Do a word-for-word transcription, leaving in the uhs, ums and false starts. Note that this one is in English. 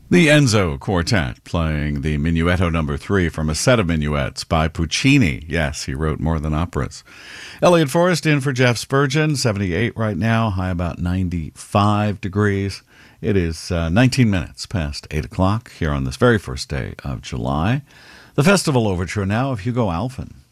The Enzo Quartet playing the Minuetto number three from a set of minuets by Puccini. Yes, he wrote more than operas. Elliot Forrest in for Jeff Spurgeon, seventy-eight right now, high about ninety-five degrees. It is uh, nineteen minutes past eight o'clock here on this very first day of July. The Festival Overture now of Hugo Alphen.